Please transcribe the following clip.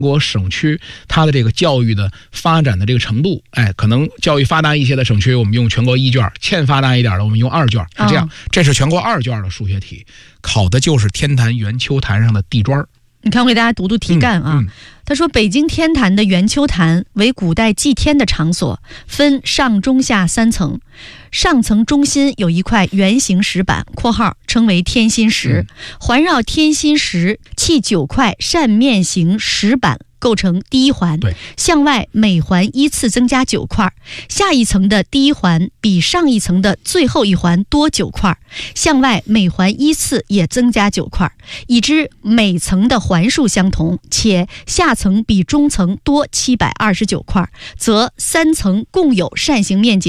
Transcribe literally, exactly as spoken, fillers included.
国省区它的这个教育的发展的这个程度，哎，可能教育发达一些的省区我们用全国一卷，欠发达一点的我们用二卷，是这样。哦、这是全国二卷的数学题，考的就是天坛圆丘坛上的地砖。 你看，我给大家读读题干啊。嗯嗯、他说，北京天坛的圆丘坛为古代祭天的场所，分上中下三层。上层中心有一块圆形石板（括号称为天心石），环绕天心石砌九块扇面形石板，构成第一环，向外每环依次增加九块，下一层的第一环比上一层的最后一环多九块，向外每环依次也增加九块，已知每层的环数相同，且下层比中层多七百二十九块，则三层共有扇形面积